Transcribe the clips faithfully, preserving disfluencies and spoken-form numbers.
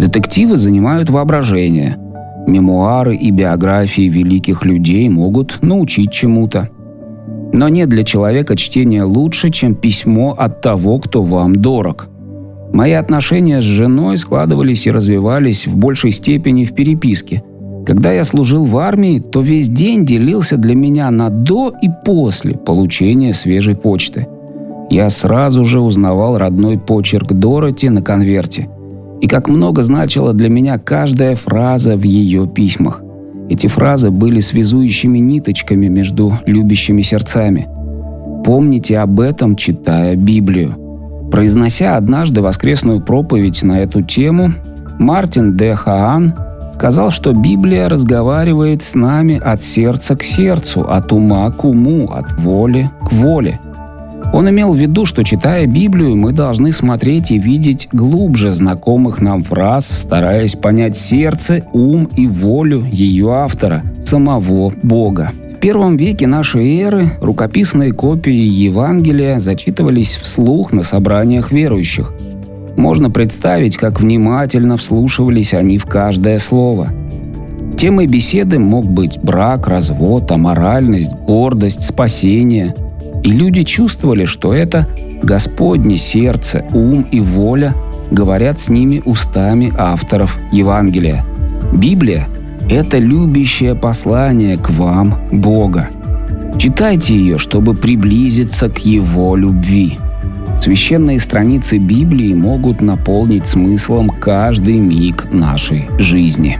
Детективы занимают воображение. Мемуары и биографии великих людей могут научить чему-то. Но нет для человека чтения лучше, чем письмо от того, кто вам дорог. Мои отношения с женой складывались и развивались в большей степени в переписке. Когда я служил в армии, то весь день делился для меня на «до» и «после» получения свежей почты. Я сразу же узнавал родной почерк Дороти на конверте. И как много значила для меня каждая фраза в ее письмах. Эти фразы были связующими ниточками между любящими сердцами. Помните об этом, читая Библию. Произнося однажды воскресную проповедь на эту тему, Мартин Д. Хаан сказал, что Библия разговаривает с нами от сердца к сердцу, от ума к уму, от воли к воле. Он имел в виду, что, читая Библию, мы должны смотреть и видеть глубже знакомых нам фраз, стараясь понять сердце, ум и волю ее автора, самого Бога. В первом веке нашей эры рукописные копии Евангелия зачитывались вслух на собраниях верующих. Можно представить, как внимательно вслушивались они в каждое слово. Темой беседы мог быть брак, развод, аморальность, гордость, спасение. И люди чувствовали, что это Господне сердце, ум и воля говорят с ними устами авторов Евангелия. Библия – это любящее послание к вам Бога. Читайте ее, чтобы приблизиться к Его любви. Священные страницы Библии могут наполнить смыслом каждый миг нашей жизни.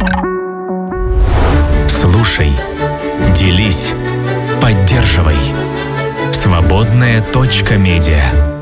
Слушай, делись, поддерживай. Свободная точка медиа.